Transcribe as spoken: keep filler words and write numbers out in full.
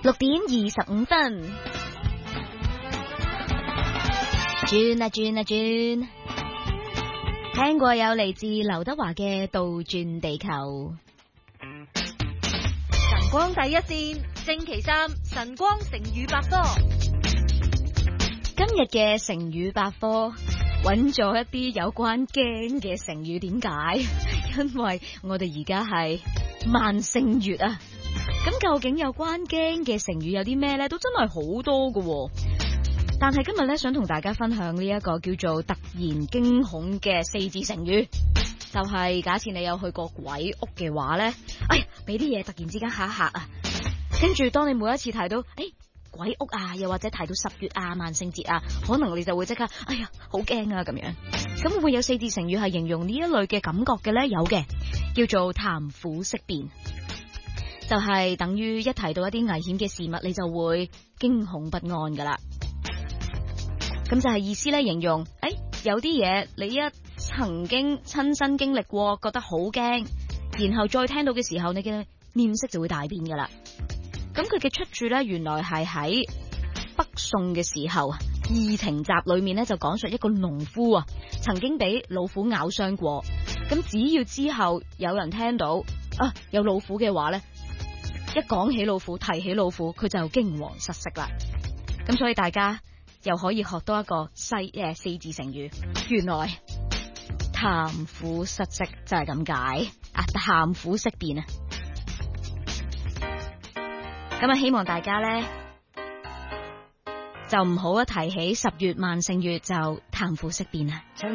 六點二十五分，轉啊轉啊轉，聽過有嚟自劉德華嘅《倒轉地球》。 晨光第一線，星期三晨光成語百科。 今日嘅成語百科揾咗一啲有關驚嘅成語，點解？因為我哋而家係萬聖月啊！咁究竟有關驚嘅成語有啲咩呢？都真係好多㗎。但係今日咧，想同大家分享呢一個叫做突然驚恐嘅四字成語，就係假設你有去過鬼屋嘅話呢，哎呀，俾啲嘢突然之間嚇一嚇啊！跟住當你每一次睇到誒鬼屋啊，又或者提到十月啊、萬聖節啊，可能你就會即刻哎呀好驚啊咁樣。咁會唔會有四字成語係形容呢一類嘅感覺嘅呢？有嘅，叫做談虎色變，就係等於一提到一啲危險嘅事物，你就會驚恐不安噶啦。咁就係意思咧，形容誒、哎、有啲嘢你一曾經親身經歷過，覺得好驚，然後再聽到嘅時候，你嘅面色就會大變噶啦。咁佢嘅出處咧，原來係喺北宋嘅時候，《異亭集》裏面咧就講述一個農夫啊，曾經俾老虎咬傷過。咁只要之後有人聽到啊有老虎嘅話咧，一講起老虎，提起老虎，佢就驚惶失色啦。咁所以大家又可以學多一個細誒四字成語，原來談虎失色就係咁解啊！談虎色變啊！咁啊，希望大家咧就唔好一提起十月萬聖月就談虎色變啊！